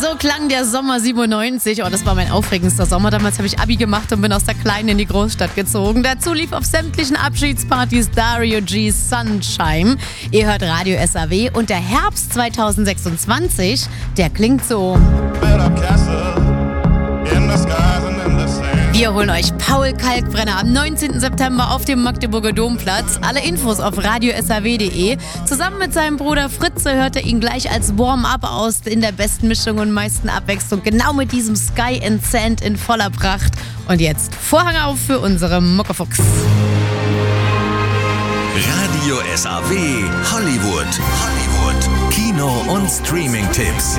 So klang der Sommer 97. Oh, das war mein aufregendster Sommer. Damals habe ich Abi gemacht und bin aus der Kleinen in die Großstadt gezogen. Dazu lief auf sämtlichen Abschiedspartys Dario G's Sunshine. Ihr hört Radio SAW und der Herbst 2026, der klingt so. Wir holen euch Paul Kalkbrenner am 19. September auf dem Magdeburger Domplatz. Alle Infos auf radiosaw.de. Zusammen mit seinem Bruder Fritze hört er ihn gleich als Warm-up aus in der besten Mischung und meisten Abwechslung. Genau mit diesem Sky and Sand in voller Pracht. Und jetzt Vorhang auf für unsere Muckefuchs. Radio SAW Hollywood. Kino- und Streaming-Tipps.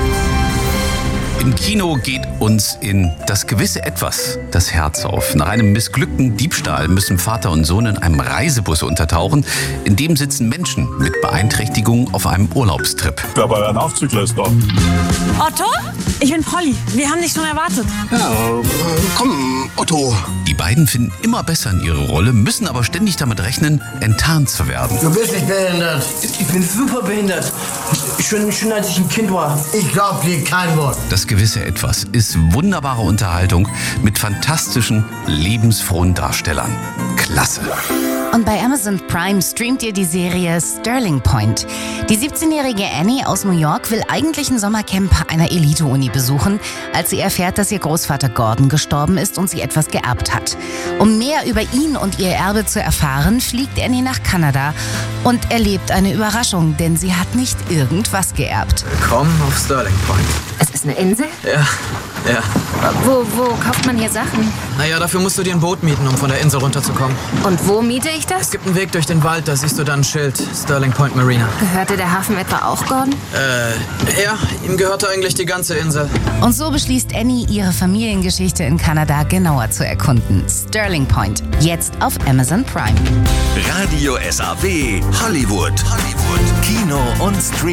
Im Kino geht uns in das gewisse Etwas das Herz auf. Nach einem missglückten Diebstahl müssen Vater und Sohn in einem Reisebus untertauchen. In dem sitzen Menschen mit Beeinträchtigungen auf einem Urlaubstrip. Aber ein Aufzügler ist da. Otto? Ich bin Polly. Wir haben dich schon erwartet. Ja, komm, Otto. Die beiden finden immer besser in ihre Rolle, müssen aber ständig damit rechnen, enttarnt zu werden. Du bist nicht behindert. Ich bin super behindert. Schon als ich ein Kind war. Ich glaub dir kein Wort. Das gewisse Etwas ist wunderbare Unterhaltung mit fantastischen, lebensfrohen Darstellern. Klasse. Und bei Amazon Prime streamt ihr die Serie Sterling Point. Die 17-jährige Annie aus New York will eigentlich ein Sommercamp einer Elite-Uni besuchen, als sie erfährt, dass ihr Großvater Gordon gestorben ist und sie etwas geerbt hat. Um mehr über ihn und ihr Erbe zu erfahren, fliegt Annie nach Kanada und erlebt eine Überraschung, denn sie hat nicht irgendwas geerbt. Willkommen auf Sterling Point. Es ist eine Insel? Ja. Wo kauft man hier Sachen? Naja, dafür musst du dir ein Boot mieten, um von der Insel runterzukommen. Und wo miete ich Es das? gibt einen Weg durch den Wald, da siehst du dann ein Schild. Sterling Point Marina. Gehörte der Hafen etwa auch Gordon? Ja, ihm gehörte eigentlich die ganze Insel. Und so beschließt Annie, ihre Familiengeschichte in Kanada genauer zu erkunden. Sterling Point, jetzt auf Amazon Prime. Radio SAW Hollywood. Kino- und Streaming.